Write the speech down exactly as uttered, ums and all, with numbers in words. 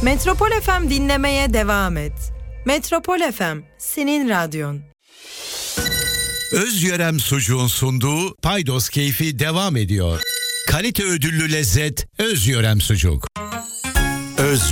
Metropol F M dinlemeye devam et. Metropol F M, senin radyon. Özyörem Sucuğun sunduğu Paydos Keyfi devam ediyor. Kalite ödüllü lezzet Özyörem Sucuk. Öz